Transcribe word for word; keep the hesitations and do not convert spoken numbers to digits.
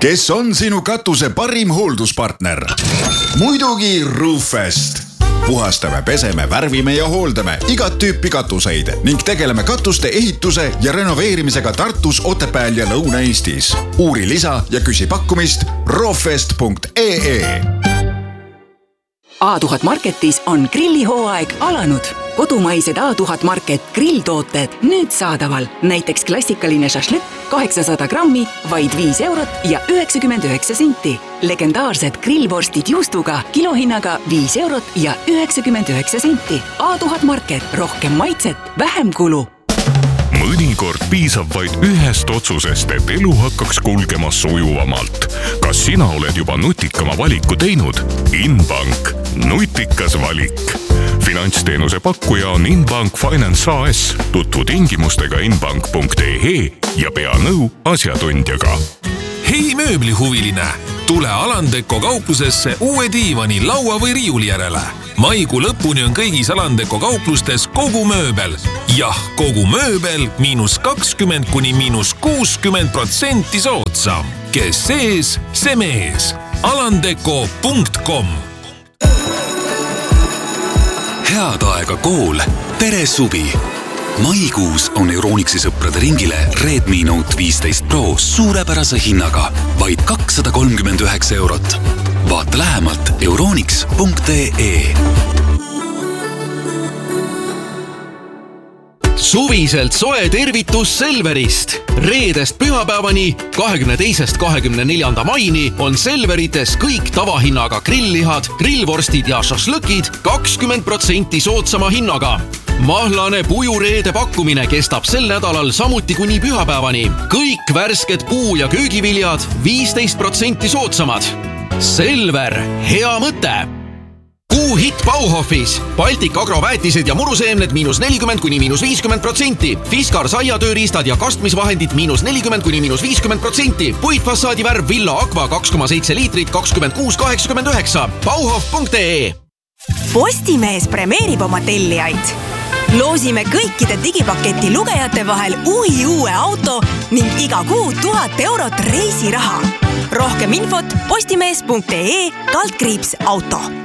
Kes on sinu katuse parim hoolduspartner? Muidugi Roofest. Puhastame, peseme, värvime ja hooldame igat tüüpi katuseid ning tegeleme katuste ehituse ja renoveerimisega Tartus, Otepääl ja Lõuna-Eestis. Uuri lisa ja küsi pakkumist roofest punkt ee. A tuhat Marketis on grillihooaeg alanud. Kodumaised A tuhat Market grilltooted nüüd saadaval. Näiteks klassikaline šašlõkk kaheksasada grammi, vaid viis eurot ja üheksakümmend üheksa senti. Legendaarsed grillvorstid juustuga kilohinnaga viis eurot ja üheksakümmend üheksa senti. A tuhat Market, rohkem maitset, vähem kulu. Mõnikord piisab vaid ühest otsusest, et elu hakkaks kulgema sujuvamalt. Kas sina oled juba nutikama valiku teinud? Inbank. Nutikas valik. Finantsteenuse pakkuja on Inbank Finance A S. Tutvu tingimustega inbank punkt ee ja pea nõu asjatundjaga. Hei mööblihuviline! Tule Alandeko kauplusesse uue diivani, laua või riiuli järele. Maikuu lõpuni on kõigis Alandeko kauplustes kogu mööbel. Jah, kogu mööbel miinus kakskümmend kuni miinus kuuskümmend protsenti soodsam. Kes sees, see mees. alandeko punkt com. Head aega kool, tere suvi! Maikuus on Euronixi sõprade ringile Redmi Note viisteist Pro suurepärase hinnaga, vaid kakssada kolmkümmend üheksa eurot. Vaata lähemalt euronix punkt ee. Suviselt soe tervitus Selverist. Reedest pühapäevani, kahekümne teisest kahekümne neljanda maini on Selverites kõik tavahinnaga grilllihad, grillvorstid ja šašlõkid kakskümmend protsenti soodsama hinnaga. Mahlane pujureede pakkumine kestab sel nädalal samuti kuni pühapäevani. Kõik värsked puu- ja köögiviljad viisteist protsenti soodsamad. Selver, hea mõte! Kuu hit Bauhofis. Baltic Agro väetised ja muruseemned miinus nelikümmend kuni miinus viiskümmend protsenti. Fiskar saiatööriistad ja kastmisvahendid miinus nelikümmend kuni miinus viiskümmend protsenti. Puitfassaadi värv Villa Aqua kaks koma seitse liitrit kakskümmend kuus kaheksakümmend üheksa. Bauhof punkt ee. Postimees premeerib oma tellijaid. Loosime kõikide digipaketi lugejate vahel uhi uue auto ning iga kuu tuhat eurot reisiraha. Rohkem infot postimees punkt ee kaldkriips auto.